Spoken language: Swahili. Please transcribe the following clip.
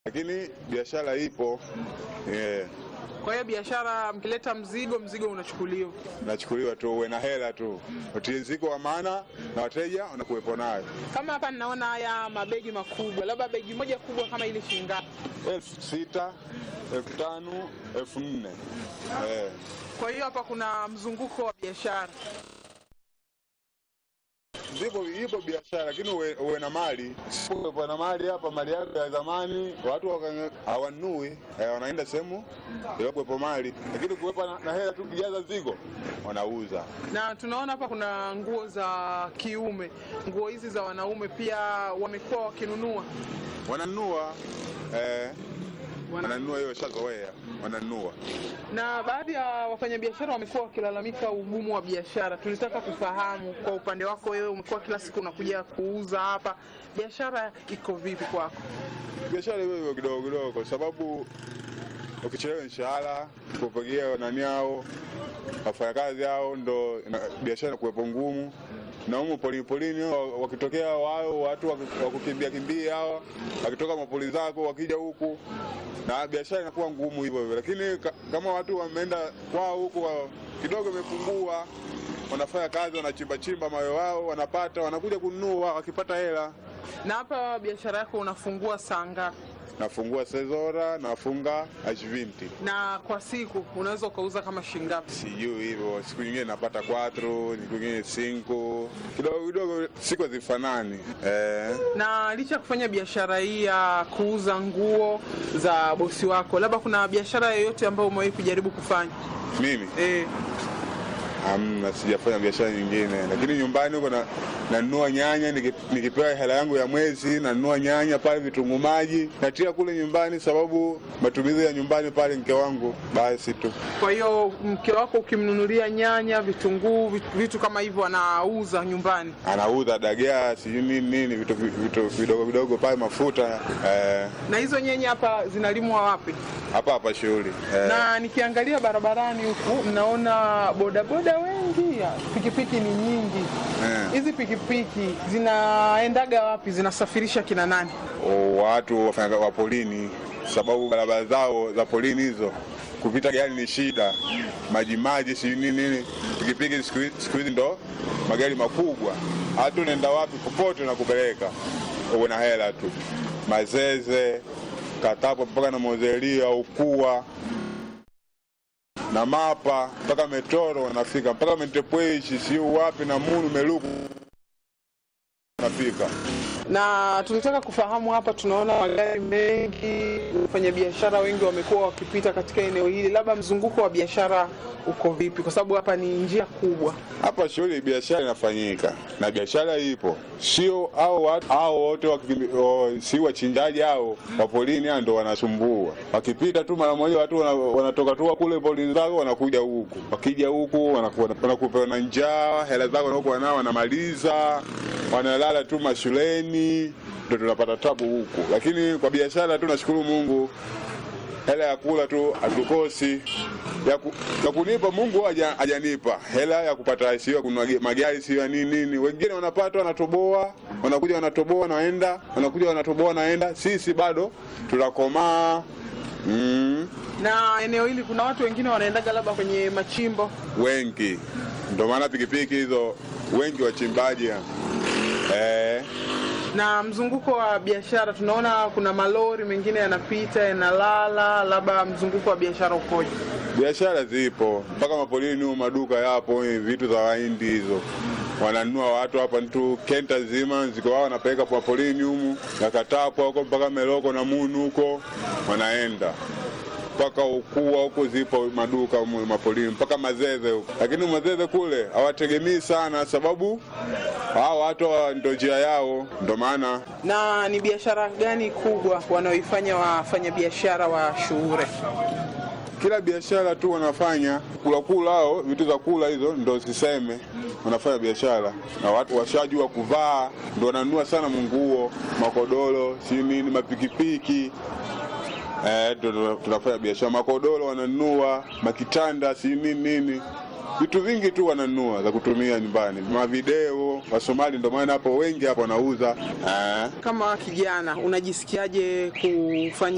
lakini biashara ipo. Kwa hiyo biashara, mkileta mzigo unachukuliwa? Nachukuliwa tu, uwe na hela tu. Mzigo wa maana na wateja wanakuwepo nayo. Kama hapa ninaona haya mabegi makubwa, labda begi moja kubwa kama ile shilingi ngapi? 6,000, 5,000, 4,000. Kwa hiyo hapa kuna mzunguko wa biashara. Ipo biashara, lakini uwe na mali. Uwe na mali hapa, mali yako ya zamani, watu hawanui, wanaenda sehemu iliyokuwepo mali. Lakini kuwepo na hela tu kijaza zigo, wanauza. Na tunaona hapa kuna nguo za kiume. Nguo hizi za wanaume pia wamekuwa wakinunua. Wananunua, wananunua, hiyo shazoea, wananunua. Na baadhi ya wafanyabiashara wamekuwa wakilalamika ugumu wa biashara. Tulitaka kufahamu kwa upande wako wewe, umekuwa kila siku unakuja kuuza hapa, biashara iko vipi kwako? Biashara hiyo kidogo kwa sababu ukichelewa mshahara, kupigia nani hao wafanyakazi hao, ndo biashara kuwepo ngumu. Na huko polini wakitokea wao watu wakukimbia hao, wakitoka mapoli zako wakija huku, na biashara inakuwa ngumu hivyo. Lakini kama watu wameenda kwao huku kidogo imepungua, wanafanya kazi, wanachimba mawe wao, wanapata, wanakuja kununua wakipata hela. Na hapa biashara yako unafungua saa ngapi? Nafungua sezora, nafunga H20. Na kwa siku unaweza ukauza kama shilingi ngapi? Sijui hivyo. Siku nyingine napata 4, siku nyingine 5. Kidogo siku hazifanani. Na licha ya kufanya biashara hii ya kuuza nguo za bosi wako, labda kuna biashara yoyote ambayo umewahi kujaribu kufanya? Mimi? Sijafanya biashara nyingine, lakini nyumbani huko nanunua nyanya, nikipewa hela yangu ya mwezi nanunua nyanya pale, vitunguu maji natia kule nyumbani, sababu matumizi ya nyumbani pale mke wangu basi tu. Kwa hiyo mke wako ukimnunulia nyanya, vitunguu, vitu kama hivyo anauza nyumbani? Anauza dagaa, sijui nini, vitu vidogo pale, mafuta. Na hizo nyanya hapa zinalimwa wapi? Hapa shughuli. Na nikiangalia barabarani huku mnaona bodaboda wengi, pikipiki ni nyingi. Hizi pikipiki zinaendaga wapi? Zinasafirisha kina nani? Watu wa polini, sababu barabara zao za polini hizo kupita gari ni shida. Maji si nini. Pikipiki siku hizi ndo magari makubwa. Hata unaenda wapi popote na kupeleka, uwe na hela tu. Mazeze, Katapo mpaka na Mozelia, Ukua na Mapa mpaka Metoro wanafika, mpaka Mentepweshi, siyo wapi na Munu Meluku nafika. Na tulitaka kufahamu hapa, tunaona magari mengi, wafanyabiashara wengi wamekuwa wakipita katika eneo hili, labda mzunguko wa biashara uko vipi? Kwa sababu hapa ni njia kubwa. Hapa shughuli ya biashara inafanyika na biashara ipo, sio hao wote si wachinjaji hao wa polini ndio wanasumbua. Wakipita tu mara moja watu wanatoka tu kule polini zao wanakuja huku, wakija huku wanakupa na njaa, hela zao wanakuwa nao wanamaliza, wanalala tu mashuleni, ndio tunapata tabu huku. Lakini kwa biashara tu nashukuru Mungu, hela ya kula tu hatukosi. Ya kunipa Mungu hajanipa hela ya kupata, sio kununua magari, sio nini. Wengine wanapata, wanatoboa, wanakuja wanatoboa naenda, wanakuja wanatoboa naenda. Sisi bado tunakomaa. Na eneo hili kuna watu wengine wanaendaga labda kwenye machimbo wengi, ndio maana pikipiki hizo wengi wachimbaji. Na mzunguko wa biashara tunaona kuna malori mengine yanapita yanalala, labda mzunguko wa biashara ukoje? Biashara zipo mpaka mapolini, maduka yapo, vitu za Wahindi hizo wananunua watu hapa tu, kenta zima ziko wao wanapeleka kwa polini humu, na Katapo huko mpaka Meloko na Munu huko wanaenda mpaka Ukua huko, zipo maduka mapolini mpaka Mazeze huko. Lakini Mazeze kule hawategemei sana, sababu hao watu ndio njia yao, ndio maana. Na ni biashara gani kubwa wanaoifanya wafanya biashara wa Shuure? Kila biashara tu wanafanya kula hao, vitu za kula hizo ndio siseme wanafanya biashara. Na watu washajua kuvaa ndio wananunua sana nguo, makodoro, si nini, mapikipiki. Tunafanya biashara, makodoro wananunua, makitanda, si nini. Vitu vingi tu wananunua za kutumia nyumbani, mavideo, Wasomali ndio maana hapo wengi hapo wanauza. Kama kijana unajisikiaje kufanya